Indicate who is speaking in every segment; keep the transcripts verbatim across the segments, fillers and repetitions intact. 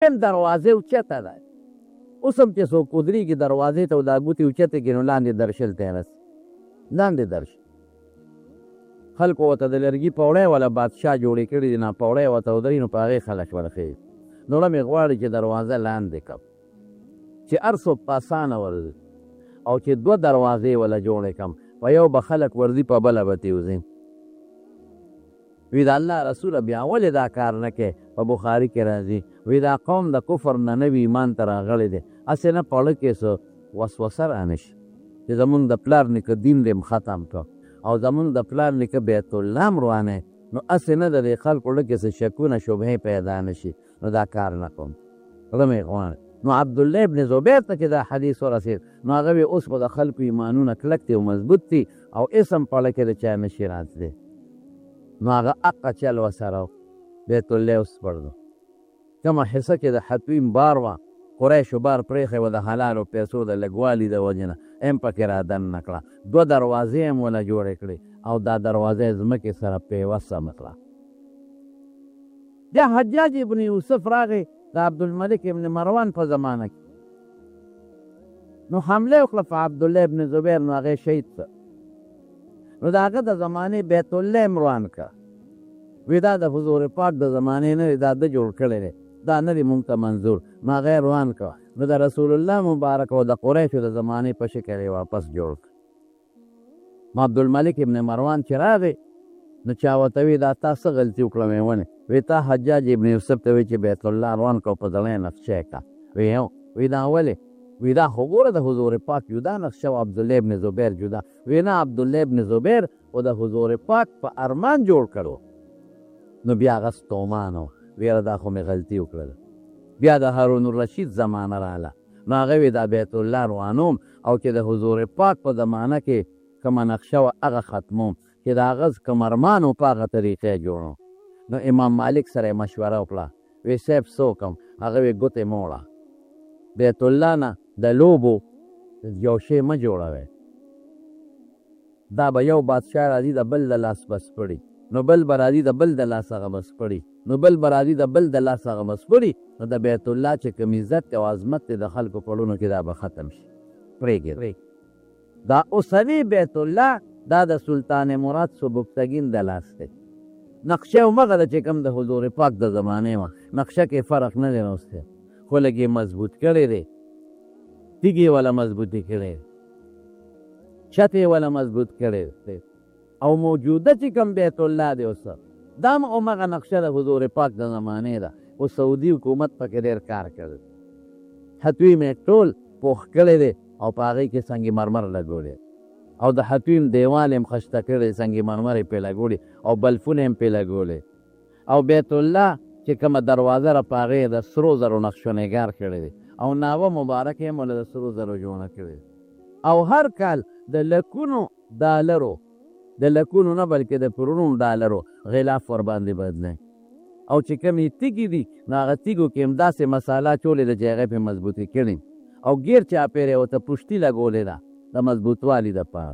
Speaker 1: دروازې اوچته ده، اوس هم چې څوک ودرېږي دروازې ته او دا ګوتې اوچتې کړي نو لاندې درشل ته یې رسي، لاندې درشل. خلکو ورته د لرګي پوړی ولا بادشاه جوړې کړي دي، نه پوړی ورته ودرېږي نو په هغې خلک ورخېږي. نو مې غواړي چې دروازه لاندې کړم چې هر څوک په اسانه ورځي، او چې دوه دروازې ولا جوړې کړم، په یو به خلک ورځي په بله به تېوځي. وی د الله رسوله بیا ولې دا کار نه کوې؟ په بخاري کې راځي وی دا قوم د کفر نه نوي ایمان ته راغلی دی، هسې نه پړه کې څه وسوسه رانشي چې زمونږ د پلار نیکه دین دې ختم کړ او زمونږ د پلار نیکه بیت الله م روانی، نو هسې نه د دې خلکو زړه کې څه شکونه شبهې پیدا نه شي، نو دا کار نه کوم. زړه مې غواړي. نو عبدالله ابن زبیر ته چې دا حدیث ورسېد، نو هغه وی اوس به د خلکو ایمانونه کلک دي او مضبوط دي او اسم پړه کې د چا نشي راتلی. نو هغه اقه چل ورسره بیت الله وسپړدو. کومه حصه چې د حتویم بار وه، قریشو بار پرېښی وه د حلالو پیسو د لږوالي د وجې نه، هم پکې را دننه کړه. دوه دروازې هم ونه جوړې کړې او دا دروازه یې ځمکې سره پیوسمه کړه. بیا حجاج ابن یوسف راغی د عبدالملک ابن مروان په زمانه کې، نو حمله یې وکړه په عبدالله ابن زبیر، نو هغې شهید څه. نو د هغه د زمانې بیت الله م روان کړه. وی دا د حضور پاک د زمانې نه دی، دا ده جوړ کړی دی، دا نه دی مونږ ته منظور. نو هغه یې روان کړه. نو د رسول الله مبارک او د قریشو د زمانې په شکل یې واپس جوړ کړه. نو عبدالملک ابن مروان چې راغی، نو چا ورته وی دا تا څه غلطي وکړه میونې؟ وی تا حجاج ابن یوسف ته وی چې بیت الله روان کړه او په زړه یې نقشه یې کړه. وی یو وی دا ولې؟ وی دا خو ګوره د حضور پاک جدا نقشه و عبدالله ابن زبیر جدا. وی نه عبدالله ابن زبیر او د حضور پاک په ارمان جوړ کړو. نو بیا هغه ستومان و، ویره دا خو مې غلطي وکړله. بیا د هارون الرشید زمانه راغله، نو هغه وی دا بیت الله روانوم او چې د حضور پاک په زمانه کې کومه نقشه وه هغه ختموم، چې د هغه کوم ارمان و په هغه طریقې جوړوم. نو امام مالک سره یې مشوره وکړه، وی صاحب څه وکړم؟ هغه وی ګوتې مه وړه، بیت الله نه د لوبو یو شی مه جوړوئ، دا به یو بادشاه راځي د بل د لاس بس پړي، نو بل به راځي د بل د لاس هغه بس پړي، نو بل به راځي د بل د لاس هغه بس پړي، نو د بیت الله چې کوم عزت او عظمت دی د خلکو په لونو کې دا به ختم شي. پرېږدئ دا اوسنی بیت الله دا د سلطان مراد سبکتګین د لاس دی. نقشه همغه ده چې کوم د حضور پاک د زمانې وه، نقشه کې فرق نه دی راوستی، خو لږ یې مضبوط کړی دی، تیږې وله مضبوطې کړی دی، چت یې وله مضبوط کړی دی. او موجوده چې کوم بیت الله دی اوس دا هم همغه نقشه د حضور پاک د زمانې ده، خو سعودي حکومت پکې ډېر کار کړی. حتویم یې ټول پوخ کړی دی او په هغې کې سنگ مرمر لګولی او د حتویم دیوال یې هم خشته کړی، سنگ مرمر یې پرې لګولی او بلفونه یې هم پرې لګولی. او بیت الله چې کومه دروازه را په هغې د سرو زرو نقشه نګار کړی دی او ناوه مبارک یې هم له د سرو زرو جوړه کړې. او هر کال د لکونو ډالرو، د لکونو نه بلکې د پرونو ډالرو غلاف ورباندې بدلی. او چې کومې تیږې دي نو هغه تیږو کې هم داسې مساله چولې ده چې هغې پرې مضبوطې کړي او ګیر چاپېر یې ورته پشتي لګولې ده د مضبوطوالي دپاره.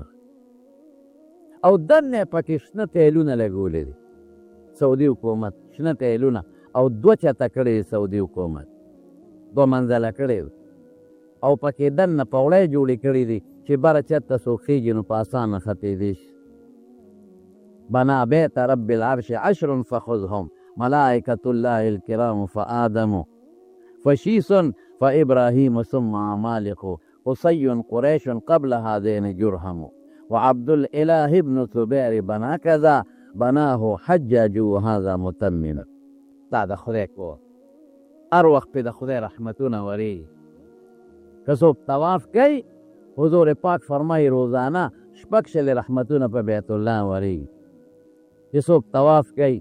Speaker 1: او دننه یې پکې شنه تیلونه لګولې دي سعودي حکومت، شنه تیلونه او دوه چته کړی دی سعودي حکومت، دوه منزله کړی دی او پکې دننه پوړی جوړې کړي دي چې بره چت ته څوک خیږي نو په اسانه ختېدی شي. بنا بیت رب العرش عشر فخذهم ملائکة الله الکرام فآدم فشیس فإبراهیم ثم عمالق قصی قریش قبل هذین جرهم وعبد الاله ابن زبیر بنا کذا بناه حجاج وهذا متمم. دا د خدای کور هر وخت پې د خدای رحمتونه ورېږي. که څوک طواف کوي حضور پاک فرمایي روزانه شپږ شلې رحمتونه په بیت الله ورېږي. چې څوک طواف کوي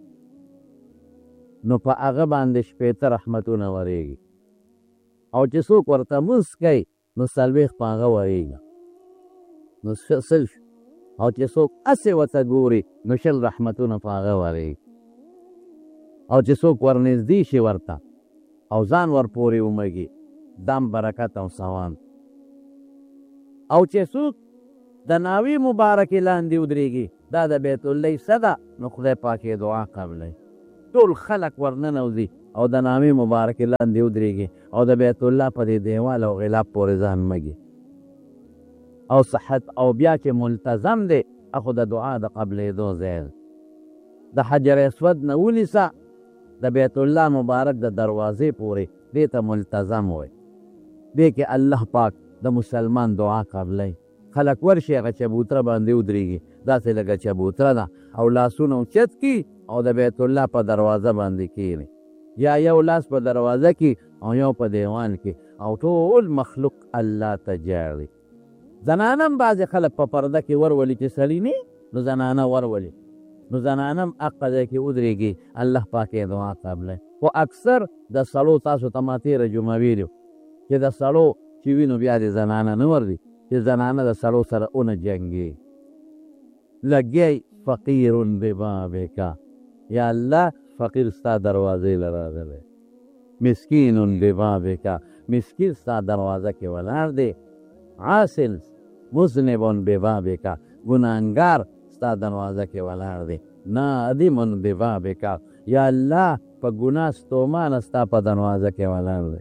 Speaker 1: نو په هغه باندې شپېته رحمتونه ورېږي او چې څوک ورته مونځ کوي نو څلوېښت په هغه ورېږي نو سل شو. او چې څوک هسې ورته ګوري نو شل رحمتونه په هغه ورېږي. او چې څوک ورنږدې شي ورته او ځان ورپورې ومږي دم برکت او ثواب. او چې څوک د ناوې مبارکې لاندې ودرېږي دا د بیت الله حصه ده نو خدای پاک یې دعا قبلوي. ټول خلک ورننوځي او د نامې مبارکې لاندې ودرېږي او د بیت الله په دې دیوال او غلاف پورې ځان مږي او صحت او بیا چې ملتزم دی اخو د دعا د قبلېدو ځای د حجر اسود نه ونیسه د بیت الله مبارک د دروازې پورې دې ته ملتزم وي دې کې الله پاک د مسلمان دعا قبلی خلک ورشي هغه چبوتره باندې ودرېږي داسې لکه چبوتره ده او لاسونه اوچت کي او د بیت الله په دروازه باندې کښېني یا یو لاس په دروازه کې او یو په دیوان کې او ټول مخلوق الله ته جاړي زنانه هم بعضې خلک په پرده کې ورولي چې سړي نه نو زنانه ورولي نو زنانه هم هغه ځای کې ودرېږي الله پاک یې دعا قبلی خو اکثر د سړو تاسو ته ما تېره جمعه ویلي چې د سړو چې وي نو بیا د زنانه نه ورځي چې زنانه د سړو سره اونه جنګي لګی فقیر ببابک یا الله فقیر ستا دروازې له راغلی مسکین ببابک مسکین ستا دروازه کې ولاړ دی عاصل مذنب ببابک ګناهګار ستا دروازه کې ولاړ دی نادم ببابک یا الله په ګناه ستومانه ستا په دروازه کې ولاړ دی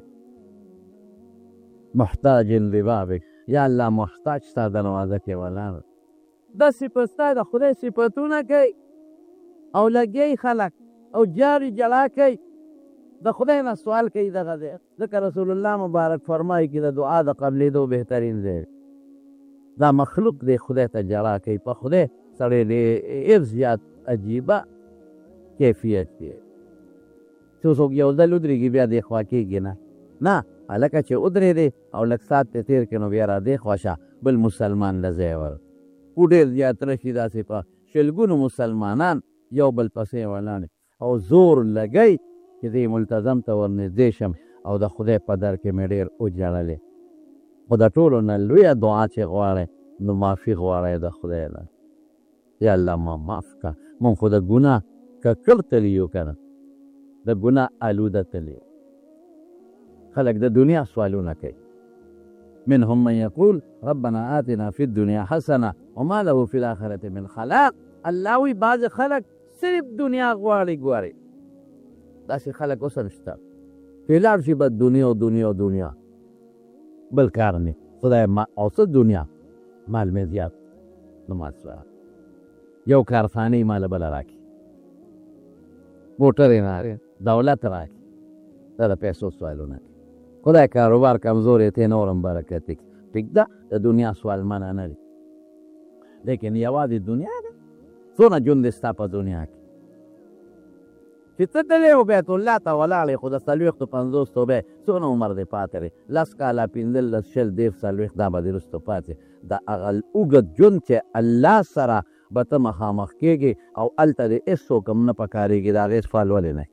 Speaker 1: محتاج لبابک یا الله محتاج ستا دروازه کې ولاړ دا صفت ستا د خدای صفتونه کوي او لګي خلک او جاری جلا کوي د خدای نه سوال کوي دغه دی ځکه رسول الله مبارک فرمایي چې د دعا د قبلېدو بهترین دی دا مخلوق دی خدای ته جلا کوي په خدای سړی ډېر زیات عجیبه کیفیت دی چې څوک یو ځل ودرېږي بیا دې خوا کېږي نه نه هلکه چې ودرېدې او لږ ساعت ته تېر کړې نو بیا را دې خوا شه بل مسلمان له ځای ور خو ډېر زیات راشي داسې په شلګونو مسلمانان یو بل پسې ولاړ او زور لګی چې دې ملتظم ته ورنږدې شم او د خدای په در کې مې ډېر وجړلې خو د ټولو نه لویه دعا چې غواړئ نو معافي غواړئ د خدای نه یا الله ما معاف کړه مونږ خو د ګناه ککړ تلي یو که نه د ګناه آلوده تلي خلق د دنیا سوالونه کوي منهم من يقول ربنا آتنا في الدنيا حسنه وما له في الاخره من خلاق الله وی بعض خلق صرف دنیا غواړي غواړي داسې خلق اوس هم شته چې لاړ شي به دنیا او دنیا او دنیا بل کار نه خدای ما اوس دنیا مال مې زیات نو ما سره یو کارخانه مال بل راکړي موټر یې نه دولت راکړي دا د پیسو سوالونه خدای کاروبار کمزورې ته نورم برکت ټیک ده د دنیا سوال منع نه دی لیکن یوازې دنیا ده څونه ژوند دی ستا په دنیا کې چې ته تللی و بیت الله ته ولاړې خو د څلوېښتو پنځوسو به څونه عمر دی پاتې دی لس کاله پنځلس شل دېرش څلوېښت دا به دې وروسته پاتې د هغه اوږد ژوند چې الله سره به ته مخامخ کېږې او هلته دې هېڅوک هم نه پکارېږي د هغې سوال ولې نه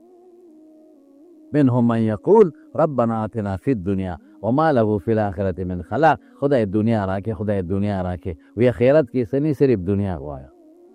Speaker 1: منهم من يقول ربنا آتنا في الدنيا وما له في الآخرة من خلاق خدای دنیا راکې خدای دنیا راکې وی خیرت کې سنی صرف دنیا غواړه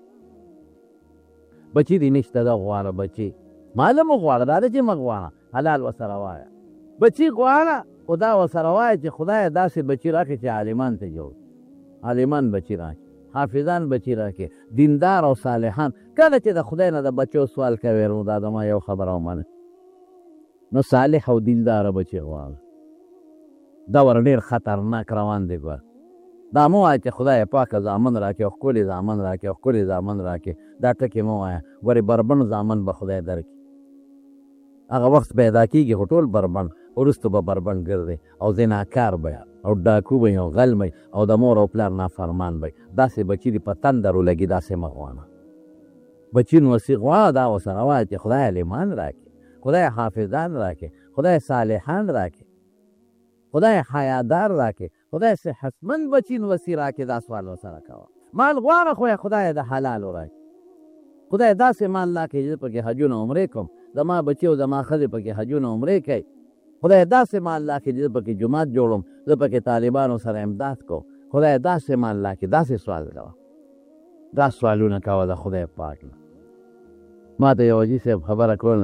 Speaker 1: بچی دې نشته دا غواړه بچی مال مو غواړه دا چې مه غواړه حلال ورسره وایه بچی غواړه خو دا ورسره وایه چې خدای داسې بچی راکې چې عالمان ته جوړ عالمان بچی راکې حافظان بچی راکې دیندار او صالحان کله چې د خدای نه د بچو سوال کوي نو دا زما یو خبره ومنه نو صالح او دینداره بچی غواړه دا ور ډېر خطرناک روان دی ګوره دا مه وایه چې خدای پاکه زامن راکړي او ښکلي زامن راکړي او ښکلي زامن راکړي دا ټکې مه وایه ورې بربڼ زامن به خدای درکړي هغه وخت پیدا کېږي خو ټول بربڼ وروسته به بربڼ ګرځي او زناکار به او ډاکو به او غل به او د مور او پلار نافرمان به داسې بچي دي په تندر ولګي داسې مه غواړه بچي نو وسې غواړه دا ورسره وایه چې خدای علیمان راکړي خدای حافظان راکړي خدای صالحان راکړي خدای حیادار راکړي خدای صحتمند بچي نو وسې راکړي دا سوال ورسره کوه مال غواړه خو خدای د حلالو راکړي خدای داسې مال راکړي چې پکې حجونه عمرې کوم زما بچي او زما ښځې پکې حجونه عمرې کوي خدای داسې مال راکړي چې پکې جومات جوړم زه پکې طالبانو سره امداد کوم خدای داسې مال راکړي داسې سوال کوه دا سوالونه کوه د خدای پاک نه ما ته یو حاجي صاحب خبره کوله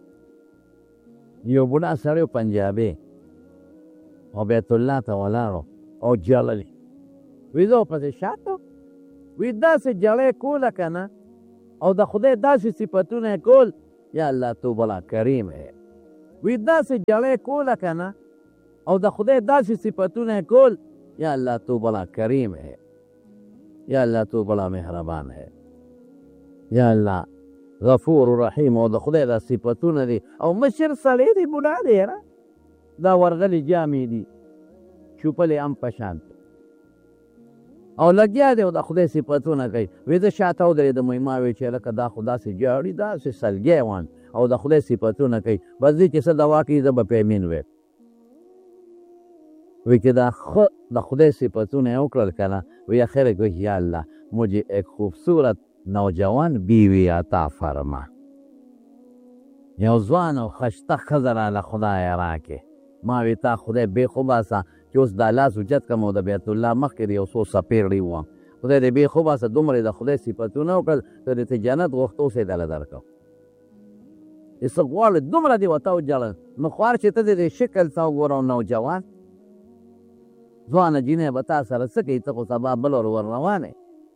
Speaker 1: یو بوډا سړی و پنجابی او بیت الله ته ولاړو او جړلې وی زه ورپسې شاته وی داسې جړی کوله که نه او د خدای داسې صفتونه یې کول یا الله تو بلا کریم ہے وی داسې جړی کوله که نه او د خدای داسې صفتونه کول یا الله تو بڑا کریم ہے یا الله تو بڑا مهربان ہے یا الله غفور رحیم او د خدای دا صفتونه دي او مشر سړی دی بوډا دی یاره دا ورغلي جامې دي چوپلې هم په شان او لګیا دی او د خدای صفتونه کوي وی زه شاته ودرېدم وایي ما وی چې لکه دا خو داسې جاړي داسې سلګی وان او د خدای صفتونه کوي بس دی چې څه دوا کوي زه به پې امین ویم وی که دا خود د خدای صفتونه یې وکړل که نه وی اخر کوي یا الله مجھے ایک خوبصورت نوجوان بیوی عطا فرما یو ځوان او ښایسته ښځه راله خدایه راکې ما وی تا خدای بېخ وباسه چې اوس دا لاس اوچت کړم او د بیت الله مخکې د یو څو څپېړې ووم خدای دې بېخ وباسه دومره د خدای صفتونه وکړل که د ته جنت غوښته اوس یې دله درکړم چې څه غواړې دومره دې ورته وجړل نو خوار چې ته د دې شکل ته وګوره نوجوان ځوانه جینۍ به تا سره څه کوي ته خو سبا بل ور ور روانې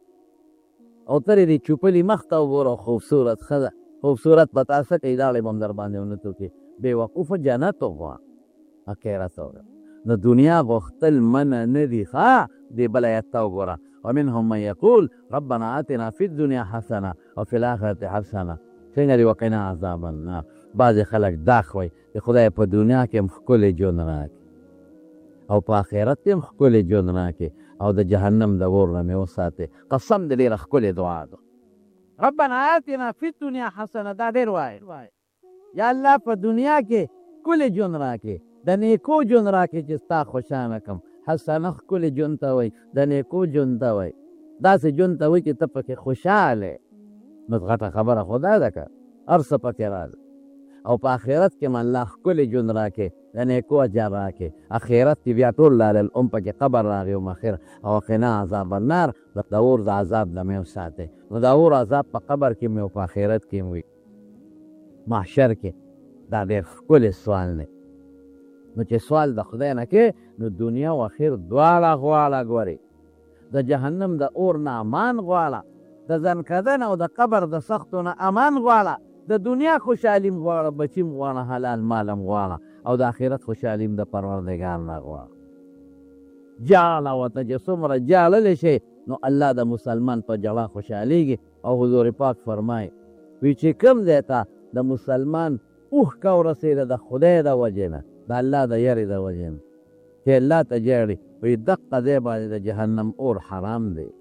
Speaker 1: او ته دې چوپلي مخ ته وګوره خوبصورت ښځه خوبصورت به تا څه کوي داړې به هم در باندې ونه توکي بېوقوفه جنت وغواړه اخرت وګوره د دنیا غوښتل منع نه دي ښه دې بله ایت ته وګوره ومنهم من یقول ربنا آتنا فی الدنیا حسنه وفي الاخرة حسنه څنګه دې وقنا عذاب النار بعضې خلک دا خوی چې خدای په دنیا کې هم ښکلی ژوند راکړي او په آخرت کې هم ښکلی ژوند راکړي او د جهنم د اور نه مې وساتې قسم د ډېره ښکلې دعا ده ربنا آتنا فی الدنیا حسنه دا ډېر وایي یا الله په دنیا کې ښکلی ژوند راکړي د نیکو ژوند راکړي چې ستا خوشحانه کړم حسنه ښکلې ژوند ته وایي د نیکو ژوند ته وایي داسې ژوند ته وایي چې ته پکې خوشحاله نو غټه خبره خو دا ده که هر څه پکې راځي او په آخرت کې م الله ښکلی ژوند راکړي د نیکو اجر راکړي آخرت کې بیا ټول لاللام پکې قبر راغی او مخیر او قنا عذاب النار د اور د عذاب نه مې وساتئ نو د اور عذاب په قبر کې مې او په آخرت کې مې وي محشر کې دا ډېر ښکلی سوال دی نو چې سوال د خدای نه کې نو دنیا او آخر دواړه غواړه ګورې د جهنم د اور نه امان غواړه د ځنکدن او د قبر د سختو نه امان غواړه د دنیا خوشحالیم غواړه بچیم غواړه حلال مالم غواړه او د آخرت خوشحالیم د پروردګار نه غواړه جاله ورته چې څومره جاللی شي نو الله د مسلمان په جړه خوشحالیږي او حضور پاک فرمایي وی چې کوم ځای ته د مسلمان اوښکه ورسېده د خدای د وجې نه د الله د یرې د وجې نه چې الله ته ژاړي وایي دقه ځای باندې د جهنم اور حرام دی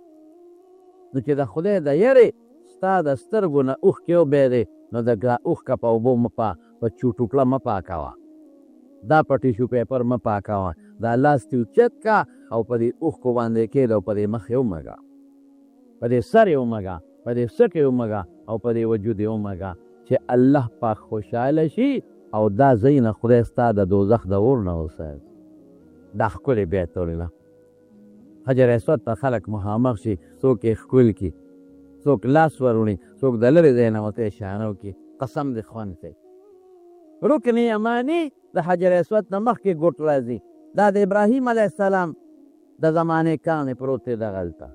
Speaker 1: نو چې د خدای د یرې ستا د سترګو نه اوښکې وبهېدې نو د اوښکه په اوبو مه پا په چوټوکړه مه پاکوه دا په ټیشو پیپر مه پاکوه دا لاس دې اوچت که او په دې اوښکو باندې کښېږده او په دې مخ یې ومږه په دې سر یې ومږه په دې سک یې ومږه او په دې وجود یې ومږه چې الله پاک خوشحاله شي او دا ځای نه خدای ستا د دوزخ د اور نه وساتي دا ښکلی بیت ولیده حجر اسود ته خلک مخامخ شي څوک یې ښکل کړي څوک لاس وروړي څوک د لرې ځای نه ورته اشاره وکړي قسم دې خوند کوي رکن یماني د حجر اسود نه مخکې ګوټ راځي دا د ابراهیم علیه السلام د زمانې کاڼې پروت دی دغلته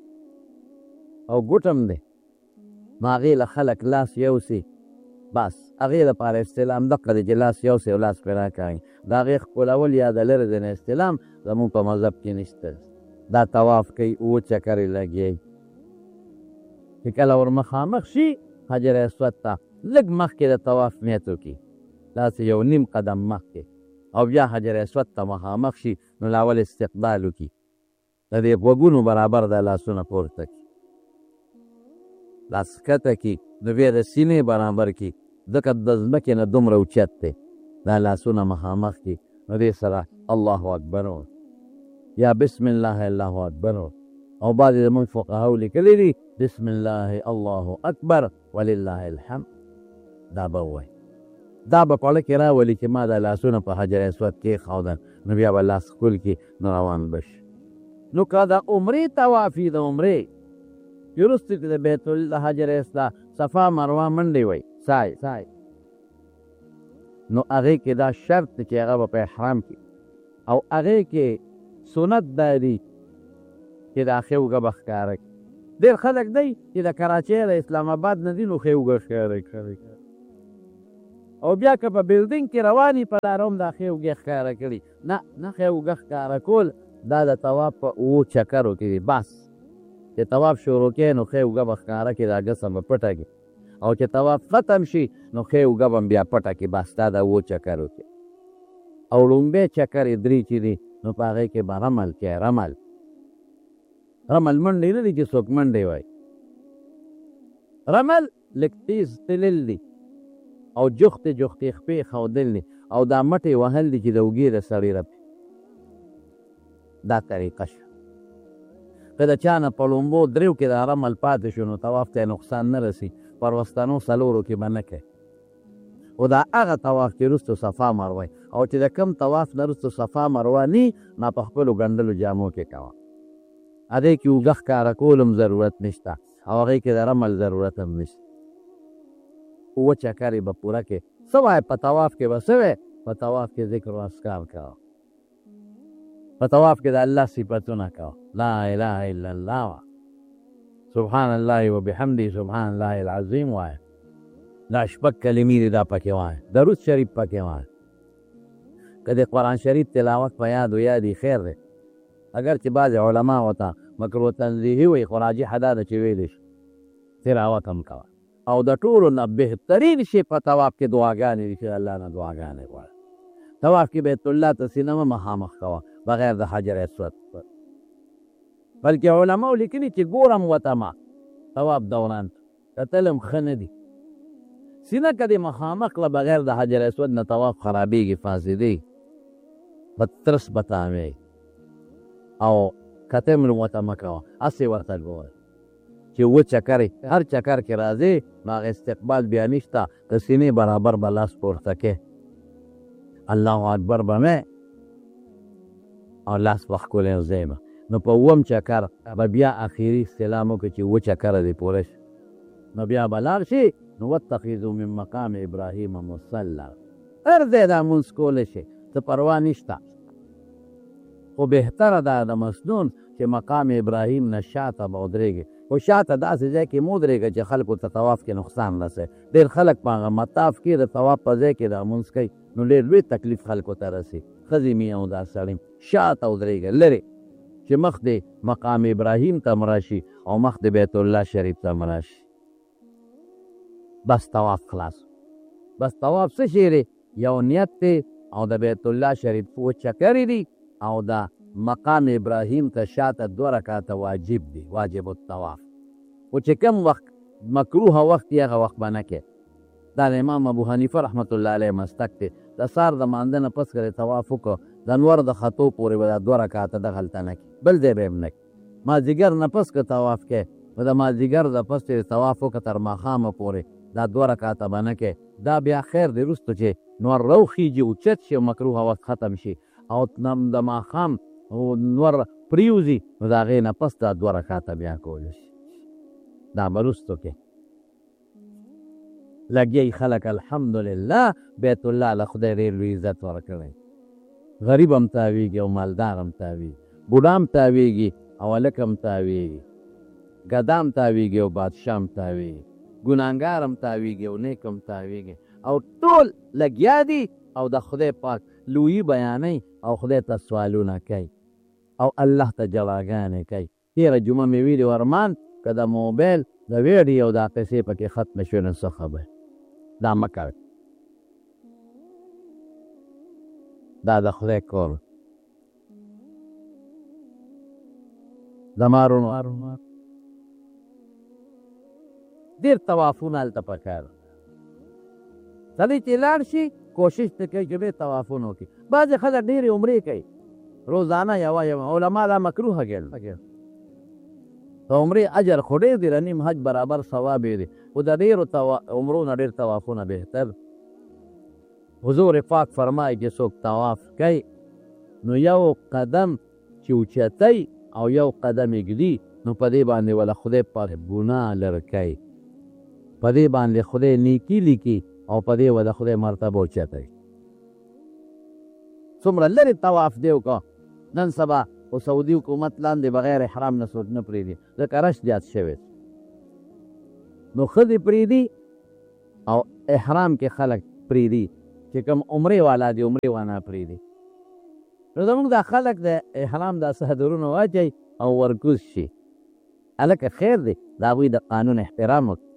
Speaker 1: او ګوټ هم دی نو هغې له خلک لاس یوسي بس هغې لپاره استلام دقه دی چې لاس یوسي او لاس پرې راکاږي د هغې ښکلول یا د لرې ځای نه استلام زمونږ په مذهب کې نشته دا طواف کوي اووه چکرې لګوي چې کله ور مخامخ شي حجر اسود ته لږ مخکې د طواف نیت وکړي داسې یو نیم قدم مخکې او بیا حجر اسود ته مخامخ شي نو لاول استقبال وکړي د دې غوږونو برابر د لاسونه پورته کړي لاس ښکته کړي نو بیا د سینې برابر کړي ځکه د ځمکې نه دومره اوچت دی دا لاسونه مخامخ کړي نو دې سره الله اکبر یا بسم الله الله اکبر او بعضې زموږ فقهاو لیکلی دي بسم الله الله اکبر ولله الحمد دا به ووایي دا به پړه کې راولي چې ما دا لاسونه په حجر اسود کېښودل نو بیا به لاس ښکل کړي نو روان به شي نو که د عمرې طواف وي د عمرې چې وروسته کې د بیت د حجر اسود صفا مروه منډې وایي سای سای نو هغې کې دا شرط دی چې هغه به په احرام کې او هغې کې سنت دا دی چې دا ښې اوږه به ښکاره کړي ډېر خلک دی چې د کراچۍ د اسلام آباد نه دي نو ښې اوږه ښکاره کوي او بیا که په بلډینګ کې رواني په لاره هم دا ښې اوږې ښکاره کړي. نه نه ښې اوږه ښکاره کول دا د طواف په اوو چکرو کې دي. بس چې طواف شروع کړې نو ښې اوږه به ښکاره کړي، دا ګسه به پټه کړي، او چې طواف ختم شي نو ښې اوږه به بیا پټه کړي. بس دا د اوو چکرو کې. او لومبی چکر یې درې چې دي نو په هغې کې به رمل کوي. رمل رمل منډې نه دي چې څوک منډې وایي. رمل لږ تیز تلل دي او جختې جختې خپې ښودل دي او دا مټې وهل دي چې د اوږې د سړي رپي. دا طریقه شوه. که د چا نه په لومبو دریو کې دا رمل پاتې شو نو طواف ته نقصان نه رسي، پر وروستنو څلورو کې به نه کوي. او دا هغه طواف چې وروستو صفا مروه او چې د کم طواف نه وروستو صفا مروه نی ما په خپلو ګنډلو جامو کې کوه. هغې کې اوږه ښکاره کول هم ضرورت نشته او هغې کې د رمل ضرورت هم نشته. اووه چکر یې به پوره کې. څه وایې په طواف کې به څه وی؟ په طواف کې ذکر و اذکار کوه، په طواف کې د الله صفتونه کوه، لا اله الا الله وایه، سبحان الله وبحمده سبحان الله العظیم وایه، دا شپږ کلمې دي دا پکې وایه، درود شریف پکې وایه. که د قرآن شریف تلاوت په یاد و یادي خیر دی، اگر چې بعضې علما ورته مکروه تنزیهي وایي خو راجحه دا ده چې ویلی شي تلاوت هم کوه. او د ټولو نه بهترین شی په طواف کې دعاګانې دي چې الله نه دعاګانې غواړه. طواف کې بیت الله ته سینه مه مخامخ کوه بغیر د حجر اسود، بلکې علماو لیکلي چې ګورم ورته ما طواف دوران کتل هم ښه نه دي. سینه که دې مخامخ کړه بغیر د حجر اسود نه طواف خرابېږي، فاسدېږي، بدترس به تاویږي. او کته هم ورته مه کوه، هسې ورته ګوره چې اووه چکر هر چکر کې راځې نو هغه استقبال بیا نشته. د سینې برابر به لاس پورته کې الله اکبر به مې او لاس به ښکلی ځای به نو په اووم چکر به بیا اخري استلام وکړي چې اووه چکره دې پوره شي نو بیا به لاړ شي. نو واتخذوا من مقام ابراهیم مصلی، هر ځای دا مونځ کولی شي، څه پروا نشته. خو بهتره ده د مسنون چې مقام ابراهیم نه شاته به ودرېږي. خو شاته داسې ځای کې مه ودرېږه چې خلکو ته طواف کې نقصان رسوي. ډېر خلک په هغه مطاف کې د طواف په ځای کې دا مونځ کوي نو ډېر لوی تکلیف خلکو ته رسي. ښځې مې او دا سړی شاته ودرېږه، لرې چې مخ دې مقام ابراهیم ته م راشي او مخ دې بیت الله شریف ته م راشي. بس طواف خلاص. بس طواف څه شی دی؟ یو نیت دی او د بیت الله شریف اووه چکرې دي او دا مقام ابراهیم ته شاته دوه رکعته واجب دی، واجب الطواف. خو چې کم وخت مکروه وخت یې هغه وخت به نه کوې. دا د امام ابو حنیفه رحمت الله علیه مسلک دی. د سهار د مانځه نه پس که طواف وکړو د انور د خطو پورې به دا دوه رکعته دغلته نه کوي، بل ځای به یې هم نه کوي. مازدیګر نه پس که طواف کوې نو د مازدیګر د پس چې طواف وکړه تر ماښامه پورې دا دوه رکعته به نه کوې. دا بیا خیر دی وروسته چې نور روخیږي اوچت شي او مکروه وخت ختم شي او د ماښام نور پریوزي نو د هغې نه پس دا دوه رکعته بیا کولی شي. دا به وروستو کې لګیایي خلک الحمدلله بیت الله له خدای ډېر لوی عزت ورکړی. غریب هم تاویږي او مالدار هم تاویږي، بوډا هم تاویږي او هلک هم تاویږي، ګدا هم تاویږي او بادشاه هم تاویږي، ګناهګار هم تاویږي او نیک هم تاویږي او ټول لګیا دي او د خدای پاک لویي بیانوي او خدای ته سوالونه کوي او الله ته جلاګانې کوي. تېره جمعه مې ویلي ورمان که د موبایل د ویډیو دا قصې پکې ختمه شوې نو څه خبر، دا مه کوئ. دا د خدای کور زما وروڼو ډېر طوافونه هلته پکار. سړی چې لاړ شي کوشش ته کوي چې ډېر طوافونه وکړي. بعضې خلک ډېرې عمرې کوي روزانه یوه یوه. علما دا مکروه ګڼي. د عمرې اجر خو ډېر دی، د نیم حج برابر ثواب یې دی، خو د ډېرو عمرو نه ډېر طوافونه بهتر. حضور پاک فرمایي چې څوک طواف کوي نو یو قدم چې اوچتی او یو قدم یې ږدي نو په دې باندې وله خدای پاک ګناه لرې کوي، په دې باندې خدای نیکي لیکي او په دې وله خدای مرتبه اوچتی. څومره لرې طواف دی وکړه. نن سبا خو سعودي حکومت لاندې بغیر احرام نه څوک نه پرېږدي ځکه رش زیات شوی نو ښځې پرېږدي او احرام کې خلک پرېږدي چې کوم عمرې والا دي عمرې وانا پرېږدي. نو زمونږ دا خلک د احرام دا څادرونه واچوي او ورکوز شي. هلکه خیر دی د هغوی د قانون احترام وکړه،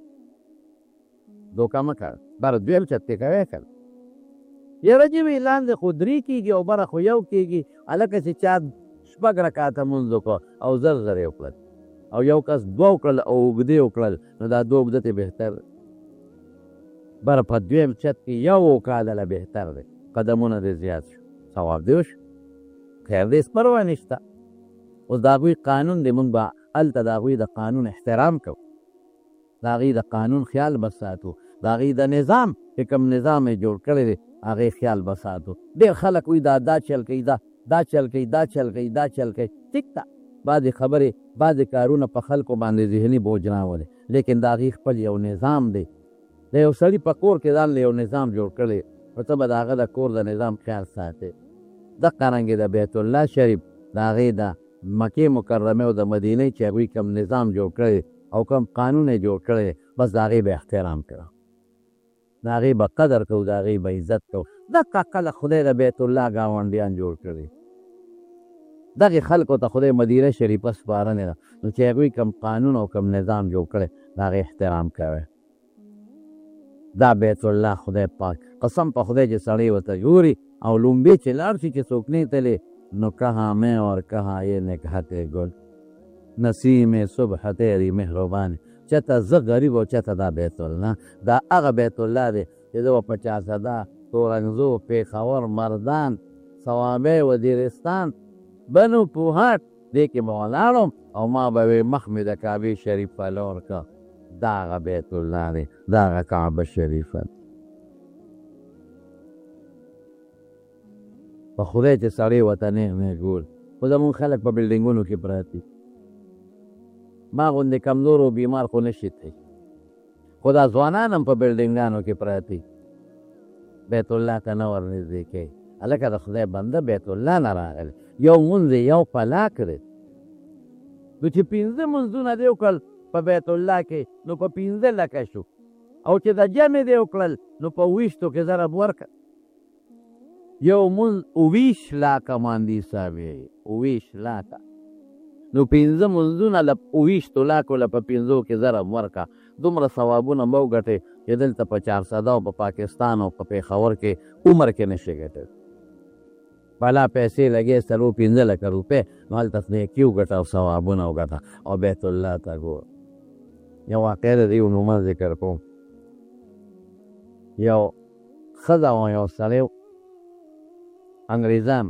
Speaker 1: دوکه مه کوه. بر دویم چت کې کوې که یره جوي لاندې خو درې کېږي او بره خو یو کېږي. هلکه چې چا شپږ رکاته مونځ وکړه او زر زر یې وکړل او یو کس دوه وکړل او اوږدې وکړل، نو دا دوه اوږده ته بهتر دی. بره په دویم چت کې یو وکړله بهتر دی، قدمونه دې زیات شو، ثواب دې وشو، خیر دې هېڅ پروا نشته. اوس د هغوی قانون دی، مونږ به هلته د هغوی د قانون احترام کوو، د هغوی د قانون خیال به ساتو، د هغوی د نظام چې کوم نظام یې جوړ کړی دی هغې خیال به ساتو. ډېر خلک وایي دا دا چل کوي، دا دا چل کوي، دا چل کوي، دا چل کوي. ټیک ده، بعضې خبرې بعضې کارونه په خلکو باندې ذهني بوج راولي، لیکن د هغې خپل یو نظام دی. د یو سړي په کور کې ځان له یو نظام جوړ کړی، نو ته به د هغه د کور د نظام خیال ساتې. دقه رنګې د بیت الله شریف د هغې د مکې مکرمې او د مدینې چې هغوی کوم نظام جوړ کړی او کوم قانون یې جوړ کړی، بس د هغې به احترام کوه، د هغې به قدر کوو، د هغې به عزت کوو. دقه کله خدای د بیت الله ګاونډیان جوړ کړي، دغې خلکو ته خدای مدینه شریفه سپارنې ده، نو چې هغوی کوم قانون او کوم نظام جوړ کړی د هغې احترام کوئ. دا بیت الله خدای پاک قسم په خدای چې سړی ورته ګوري او لومبې چې لاړ شي چې څوک نه تللی، نو کہاں میں اور کہاں یہ نکہت گل نسیم صبح تیری مهربان. چېرته زه غریب او چېرته دا بیت الله، دا هغه بیت الله دی چې زه به په چارسده، تورنګزو، پېښور، مردان، صوابۍ، وزیرستان، بنو پوهاټ دې کې به ولاړم او ما به وې مخ مې د کعبې شریف په لور که. دا هغه بیت الله دی، دا هغه کعبه شریفه. په خدای چې سړی ورته نیغ نیغ ګوري، خو زمونږ خلک په بلډینګونو کې پراته، ما غوندې کمزور او بیمار خو نشي تللی، خو دا ځوانان هم په بلډینګانو کې پراته، بیت الله ته نه ورنږدې کوي. هلکه د خدای بنده بیت الله نه راغلی، یو مونځ یو پلا کړی، نو چې پنځه مونځونه دې وکړل په بیت الله کې، نو په پنځه لکه شو، او چې د جمع دې وکړل نو په ویشتو کې ضرب ورکړه. یو مونځ اوویشت لاکه ماندي صاحب یې، اوویشت لاکه، نو پنځه مونځونه له اوویشتو لاکو له په پنځو کې ضرب ورکړه. دومره ثوابونه به وګټې چې دلته په چارسده او په پاکستان او په پېښور کې عمر کې نشي ګټلی. بلا پیسې لګې څلور پنځه لکه روپۍ، نو هلته نیکي وګټه او ثوابونه وګټه او بیت الله ته ګوره. یو واقعه د دې عموما ذکر کوم. یو ښځه او یو سړی انګریزان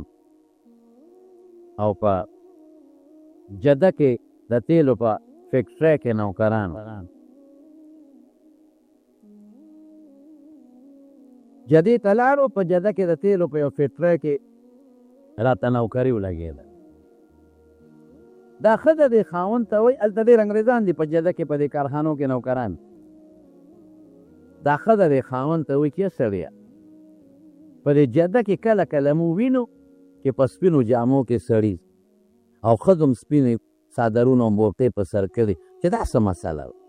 Speaker 1: او په جده کې د تیلو په فیکټرۍ کې نوکران، جدې ته لاړو، په جده کې د تیلو په یو فیکټرۍ کې راته نوکري ولګېده. دا ښځه دې خاوند ته وایي، هلته ډېر انګریزان دي په جده کې په دې کارخانو کې نوکران. دا ښځه دې خاوند ته وایي چې سړیه په دې جده کې کله کله مو وینو چې په سپینو جامو کې سړي او ښځو هم سپینې څادرونه او بورتې په سر کړي، چې دا څه مسله وه.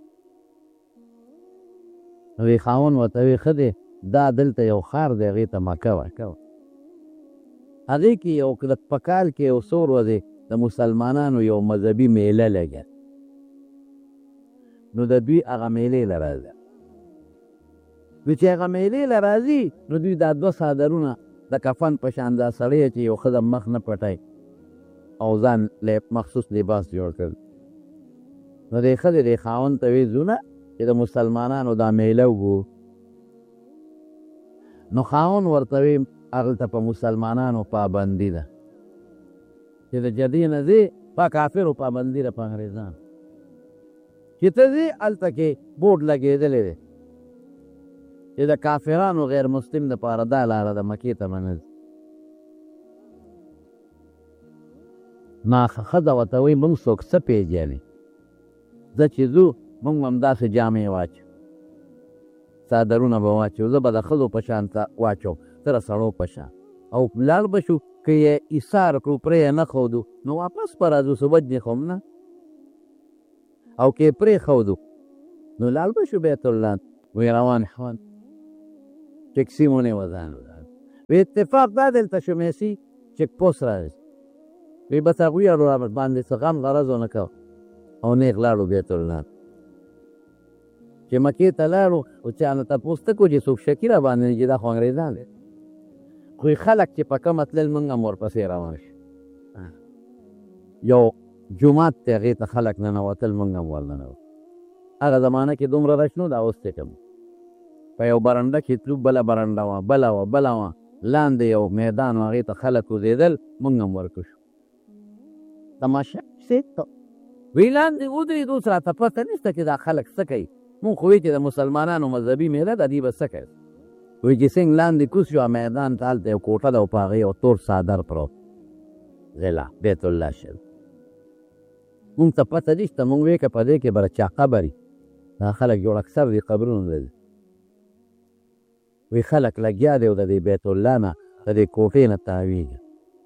Speaker 1: نو یې خاوند ورته وایي ښځې دا دلته یو ښار دی، هغې ته مکه ورکوه. هغې کې یو په کال کې یو څو ورځې د مسلمانانو یو مذهبي میله لګه، نو د دوی هغه میلې له راځه، نو چې هغه میلې له راځي نو دوی دا دوه څادرونه د کفن په شان دا سړی چې یو ښځه مخ نه پټوي او ځان مخصوص لباس جوړ کړ. نو دې ښځې دې خاوند ته وایي ځونه چې د مسلمانانو دا میله وګورو. نو خاوند ورته وایي هلته په مسلمانانو پابندي ده، چې د جدې نه ځې په کافرو پابندي ده، په انګریزان چې ته ځې هلته کې بورډ لګېدلی دی چې د کافرانو غیر مسلم دپاره دا لاره د مکې ته به نه ځي. ما ښځه ورته وایي موږ څوک څه پېژنې، زه چې ځو موږ به همداسې جامې واچو، څادرونه به واچو، زه به د ښځو په شان واچوم، ته د سړو په شان، او لاړ به شو. که یې ایثار کړو پرې یې نه ښودو نو واپس به راځو، څه وجنې خو هم نه، او که یې پرې ښودو نو لاړ به شو بیت الله. وی روان خوان ټیکسي ونیوه ځان وی اتفاق دا دلته شمیسي چیک پوسټ راځي وی بس هغوی باندې څه غم غرض ونه کوه او نیغ لاړو بیت الله چې مکې ته لاړو او چا نه تپوس ته کړو چې څوک شکي را باندې چې دا خو انګریزان دی خو خلک چې په کومه تلل موږ هم ورپسې روان شو یو جومات ته هغې ته خلک ننوتل موږ هم ورننوتو هغه زمانه کې دومره رش نو دا اوس چې کوم په یو برنډه کې تلو بله برنډه وه بله وه بله وه لاندې یو میدان و هغې ته خلک وزېدل موږ هم ورکو شو تماشه څه وی لاندې ودرېدو اوس راته پته نشته چې دا خلک څه کوي مونږ خو وایي چې د مسلمانانو مذهبي میله ده دوی به څه کوي وایي چې څنګه لاندې کوز شو میدان ته هلته یو کوټه ده او په هغې یو تور څادر پروت غلا بیت الله شریف مونږ ته پته نشته مونږ وایي که په دې کې به چا قبر وي دا خلک جوړ اکثر دې قبرونو لري وی خلک لګیا دی او د دې بیت الله نه د دې کوټې نه تاویږي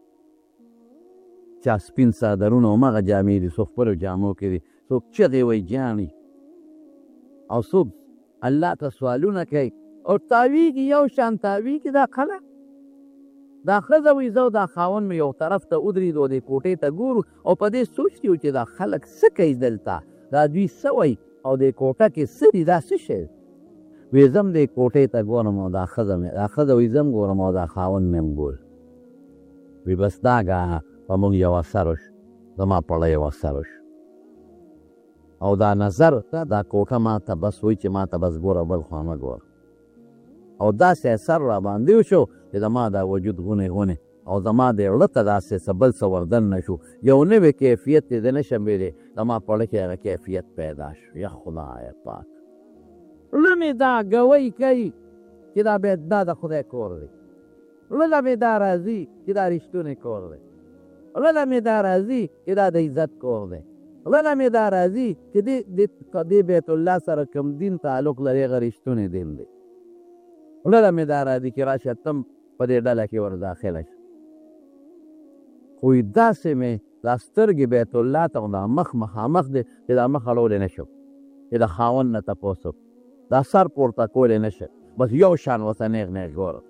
Speaker 1: چا سپین څادرونه هماغه جامې دي څوک خپلو جامو کې دي څوک چغې وایي جاني او څوک الله ته سوالونه کوي او تاویږي یو شان تاویږي دا خلک دا ښځه وایي زه دا خاوند مې یو طرف ته ودرېدو دې کوټې ته ګورو او په دې سوچ کې و چې دا خلک څه کوي دلته دا دوی څه وایي او دې کوټه کې څه دي دا څه شی وی زم دې کوټې ته ګورم او دا ښځه مې دا ښځه وایي زم ګورم او دا خاوند مې هم ګور وی بس دا ګاه په موږ یو اثر وشو زما پړه یو اثر وشو او دا نظر دا کوټه ما ته بس وایي چې ما ته بس ګوره بل خوا مه ګوره او داسې اثر را باندې وشو چې زما دا وجود غونې غونې او زما د زړه ته داسې څه بل څه وردن نه شو یو نوی کیفیت یې زه نشم ویلی زما پړه کې هغه کیفیت پیدا شو یا خدای پاک زړه مې دا ګوی کوي چې دا بیا دا د خدای کور دی زړه مې دا راځي چې دا رښتونی کور دی زړه مې دا راځي چې دا د عزت کور دی زړه مې دا راځي چې دې بیت الله سره کوم دین تعلق لري هغه رښتونی دین دی زړه مې دا راځي چې راشه تم په دې ډله کې ور داخله شي خو داسې مې دا سترګې بیت الله ته دا مخ مخامخ دی چې دا مخ اړولی نه شم چې د خاوند نه تپوس دا سر پورته کولی نه شم بس یو شان ورته نیغ نیغ ګورم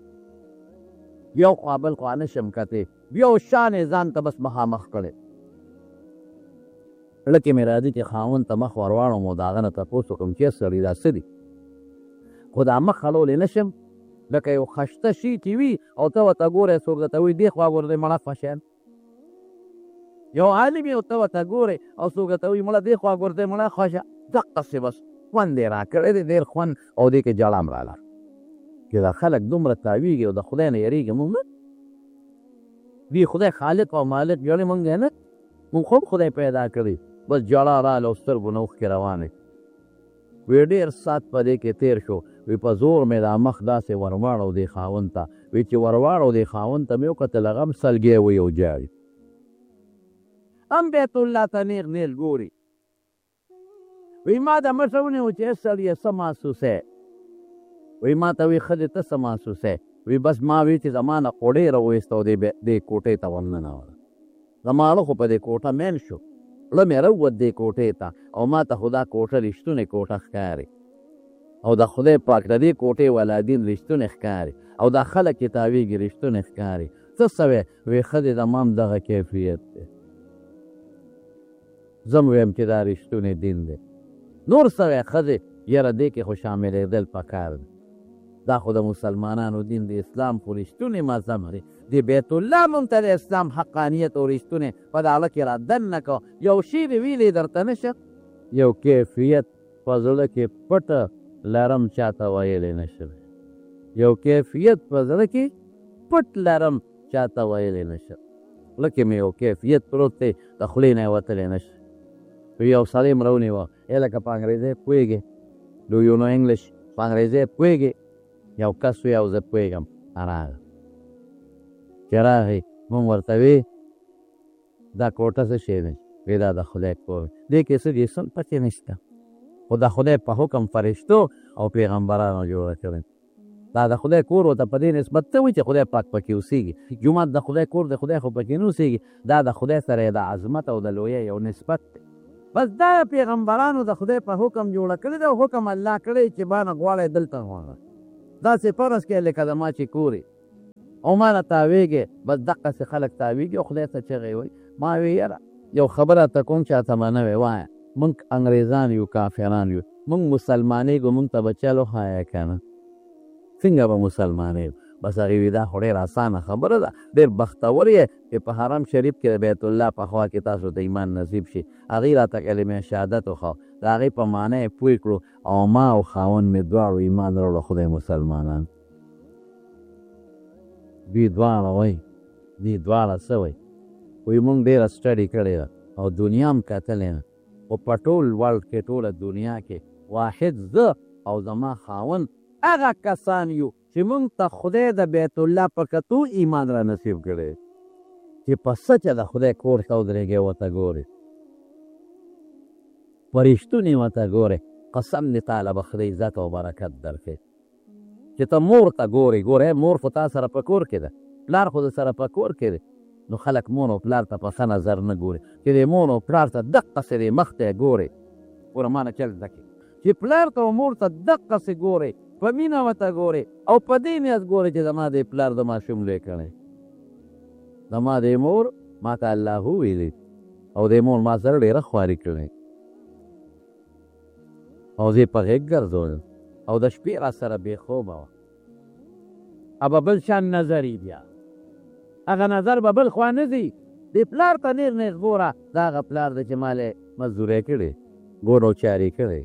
Speaker 1: یو خوا بل خوا نه شم کتې یو شان یې ځان ته بس مخامخ کړی زړه کې مې راځي چې خاوند ته مخ ور واړم او د هغه نه تپوس وکړم چې سړي دا څه دي خو دا مخ اړولی نه شم لکه یو خشته شي چې وي او ته ورته ګورې څوک درته وایي دې خوا ګوره دی مړه خوشیان یو عالم یې او ته ورته ګورې او څوک درته وایي مړه دې خوا ګوره دی مړه خوشه دقسې بس خوند یې راکړی دی ډېر خوند او دې کې جړه هم راله چې دا خلک دومره تاویږي او د خدای نه یېرېږي مونږ نه دوی خدای خالق او مالک ویلې مونږ نه مونږ خو خدای پیدا کړي بس جړه راله او سترګو نه اوښکې روانې وی ډېر ساعت په دې کې تېر شو وی په زور مې دا مخ داسې ور واړو دې خاوند ته وی چې ور واړو دې خاوند ته مې وکتل هغه هم سلګی وی او جاړي هم بیت الله ته نیغ نیغ ګوري وی ما د مټه ونیو چې سړیه څه محسوسه وی ما ته وی ښځې ته څه محسوسه وی بس ما وی چې زما نه خو ډېره وایسته او دې کوټې ته ورننوله زما زړه خو په دې کوټه مین شو زړه مې راووت دې کوټې ته او ما ته خو دا کوټه رښتونې کوټه ښکاري او د خدای پاک د دې کوټې ولادین رښتونې ښکاري او دا خلک چې تاویږي رښتونې ښکاري څه سوی وی ښځې زما هم دغه کیفیت دی زه م ویم چې دا رښتونې دین دی نور سوی ښځې یاره دې کې خو شاملېدل پکار دی دا خو د مسلمانانو دین د اسلام خو رښتونې مذهب دی د بیت الله مونږ ته د اسلام حقانیت او رښتونې په دغه کې را دن نه کو یو شی دې ویلی درته نشه یو کیفیت په زړه کې پټه لرم چاته ویلی نشم یو کیفیت په زړه کې پټ لرم چاته ویلی نشم لکه مې یو کیفیت پروت دی د خولې نه یې وتلی نشه یو سړی م راونیوه ای لکه په انګریزۍ پوهېږې ډو یو نو انګلیش په انګریزۍ پوهېږې یو کس وی او زه پوهېږم راغی چې راغی مونږ ورته وی دا کوټه څه شی دی وی دا د خدای کور دې کې څه دي څه پتې نشته خو د خدای په حکم فرشتو او پیغمبرانو جوړه کړې دا د خدای کور ورته په دې نسبت څه وایي چې خدای پاک پکې اوسېږي جومات د خدای کور د خدای خو پکې نه اوسېږي دا د خدای سره د عظمت او د لویۍ یو نسبت دی بس دا پیغمبرانو د خدای په حکم جوړه کړې ده او حکم الله کړی چې بانه غواړی دلته غواړه داسې فرض کړې لکه زما چې کور او ما نه تاویږې بس دقسې خلک تاویږي او خدای ته چغې وایي. ما وی یاره یو خبره ته کوم چاته به نه وی وایه موږ انګریزان یو کافران یو موږ مسلمانېږو موږ ته به چل وښایه که نه څنګه به مسلمانېږو. بس هغې وي دا خو ډېر اسانه خبره ده ډېر بختور یې چې په حرم شریف کې د بیت الله په خوا کې تاسو ته ایمان نصیب شي. هغې راته کلمې شهادت وښو د هغې په معنی یې پوه کړو او ما او خاوند مې دواړو ایمان راوړو خدای مسلمانان. دوی دواړه وایي دوی دواړه څه وایي وایي موږ ډېره سټډي کړې ده او دنیا هم کتلې ده خو په ټول ورلډ کې ټوله دنیا کې واحد زه او زما خاوند هغه کسان یو چې موږ ته خدای د بیت الله په کتو ایمان را نصیب کړی چې په سچه د خدای کور ښه ودرېږې ورته ګورې په رښتونې ورته ګورې قسم دې تعالی به خدای عزت او برکت درکړي. چې ته مور ته ګورې ګورې مور خو تا سره په کور کې ده پلار خو د سره په کور کې دی نو خلک مور او پلار ته په ښه نظر نه ګوري چې د مور او پلار ته دقسې د مخ ته یې ګورې ګوره ما نه چل زده کړي چې پلار ته او مور ته دقسې ګورې په مینه ورته ګورې او په دې نیت ګورې چې زما د پلار د ماشوم لوی کړی زما د مور ما ته الله وویلي او د مور ما سره ډېره خواري کړې او زه په غېږ ګرځولم او د شپې را سره بې خوبه وه ابه بل شان نظر یې بیا هغه نظر به بل خوا نه ځي د پلار ته نېغ نېغ ګوره دا هغه پلار دی چې ما له مزدورۍ کړې ګور او چارې کړې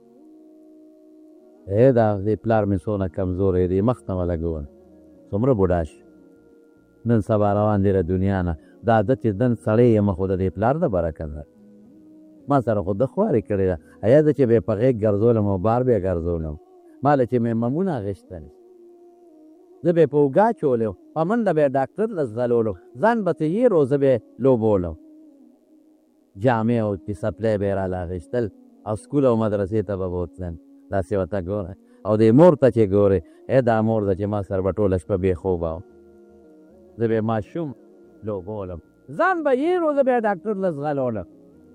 Speaker 1: ای دا د پلار مې څونه کمزوری دی مخ ته ولګوه څومره بوډا شي نن سبا روان دی له دنیا نه دا ده چې دن سړی یم خو د دې پلار د برکت ده ما سره خو ده خوارې کړې ده ایا ده چې به یې په غېږ ګرځولم او بار به یې ګرځولم ما له چې مې ممونه اخېستلې زه به یې په اوږه چولم په منډه به یې ډاکټر له ځلولم ځان به تېر و زه به یې لوبولم جامې او سپلی به یې راله اخېستل او سکول او مدرسې ته به بوتلم داسې ورته ګوره او دې مور ته چې ګورې ای دا مور ده چې ما سره به ټوله شپه بې خوبه وم زه به یې ماشوم لوبولم ځان به هېر و زه به یې ډاکټر له ځغلولم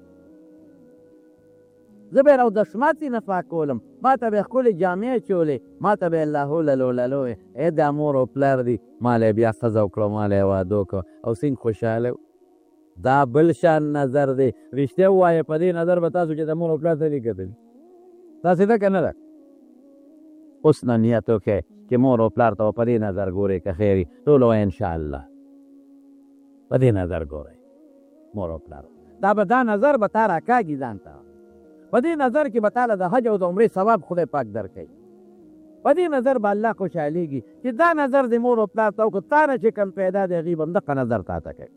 Speaker 1: زه به یې راودشماتې نه پاکولم ما ته به یې ښکلې جامې چولې ما ته به یې لهو للو للو ای دا مور او پلار دي ما له یې بیا ښځه وکړه ما له یې واده وکړه او څنګه خوشحاله دا بل شان نظر دی رښتیا ووایه په دې نظر به تاسو چې د مور او پلار ته دې کتلي داسې ده که نه ده اوس نه نیت وکړئ چې مور او پلار ته په دې نظر ګورئ که خیر وي ټول وایه انشاءالله په دې نظر ګورئ مور او پلار دا به دا نظر به تا راکاږي ځان ته په دې نظر کې به تاله د حج او د عمرې ثواب خدای پاک درکوي په دې نظر به الله خوشحالېږي چې دا نظر د مور او پلار ته وکړه تا نه چې کم پیدا دی هغې به همدغه نظر تا ته کوي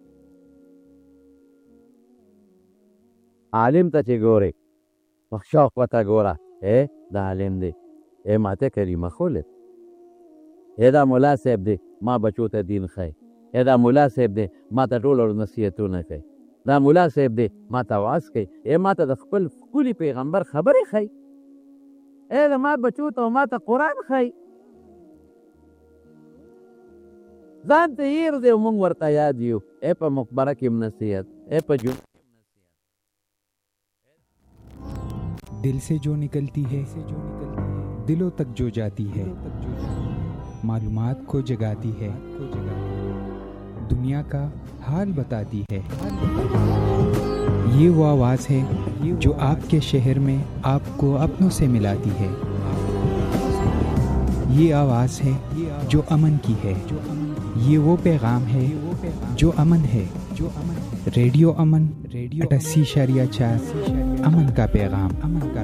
Speaker 1: عالم ته چې ګورې په شوق ورته ګوره ای دا عالم دی ای ماته کریمه خولت ای دا ملا صاحب دی ما بچو ته دین ښی ای دا ملا صاحب دی ما ته ټول ورځ نصیحتونه کوي دا ملا صاحب دی ما ته وعظ کوي ای ما ته د خپل ښکلي پیغمبر خبرې ښی ای د ما بچو ته ما ته قرآن ښی ځان ته هېر دی او موږ ورته یاد یو ای په مقبره کې هم نصیحت ای په جون
Speaker 2: दिल से जो निकलती है दिलों तक जो जाती है मालूमात को जगाती है दुनिया का हाल बताती है ये वो आवाज़ है जो आपके शहर में आपको अपनों से मिलाती है ये आवाज़ है जो अमन की है ये वो पैगाम है जो अमन है रेडियो अमन रेडियो अस्सी शरिया चार अमन का पैगाम अमन का